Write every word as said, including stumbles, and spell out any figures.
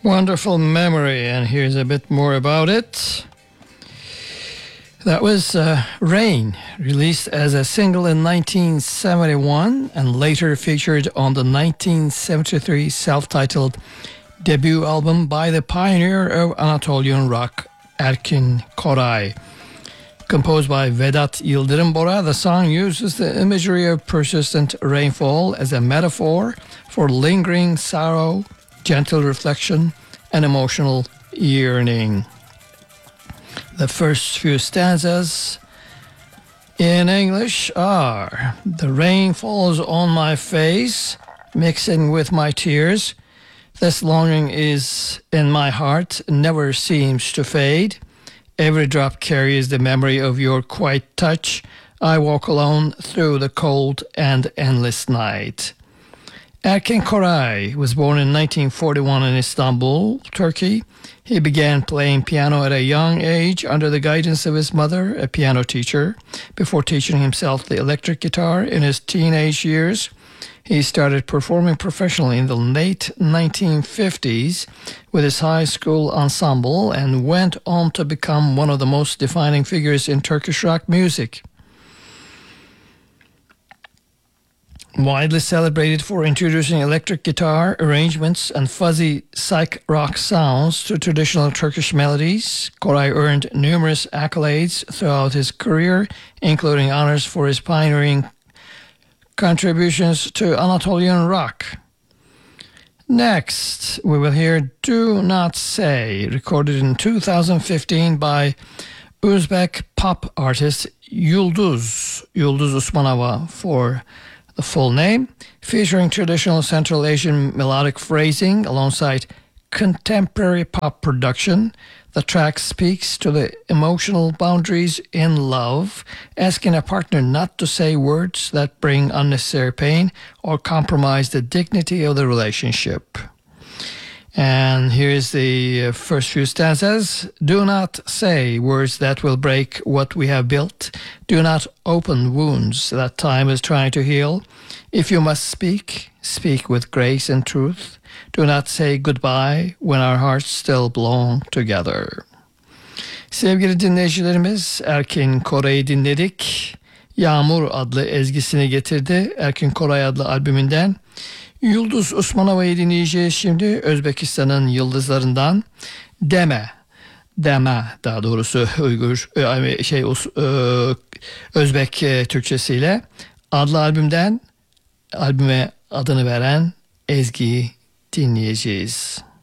Wonderful memory, and here's a bit more about it. That was uh, Rain, released as a single in nineteen seventy-one and later featured on the nineteen seventy-three self-titled debut album by the pioneer of Anatolian rock, Erkin Koray. Composed by Vedat Yıldırım Bora, the song uses the imagery of persistent rainfall as a metaphor for lingering sorrow, gentle reflection, and emotional yearning. The first few stanzas in English are: the rain falls on my face, mixing with my tears. This longing is in my heart, never seems to fade. Every drop carries the memory of your quiet touch. I walk alone through the cold and endless night. Erkin Koray was born in nineteen forty-one in Istanbul, Turkey. He began playing piano at a young age under the guidance of his mother, a piano teacher, before teaching himself the electric guitar in his teenage years. He started performing professionally in the late nineteen fifties with his high school ensemble and went on to become one of the most defining figures in Turkish rock music. Widely celebrated for introducing electric guitar arrangements and fuzzy psych rock sounds to traditional Turkish melodies, Koray earned numerous accolades throughout his career, including honors for his pioneering contributions to Anatolian rock. Next, we will hear Do Not Say, recorded in two thousand fifteen by Uzbek pop artist Yulduz, Yulduz Usmanova for the full name, featuring traditional Central Asian melodic phrasing alongside contemporary pop production. The track speaks to the emotional boundaries in love, asking a partner not to say words that bring unnecessary pain or compromise the dignity of the relationship. And here's the first few stanzas. Do not say words that will break what we have built. Do not open wounds that time is trying to heal. If you must speak, speak with grace and truth. Do not say goodbye when our hearts still belong together. Sevgili dinleyicilerimiz, Erkin Koray'ı dinledik. Yağmur adlı ezgisini getirdi Erkin Koray adlı albümünden. Yulduz Usmanova'yı dinleyeceğiz şimdi. Özbekistan'ın yıldızlarından Deme, Deme daha doğrusu Uygur şey Özbek Türkçesiyle adlı albümden albüme adını veren ezgiyi dinleyeceğiz.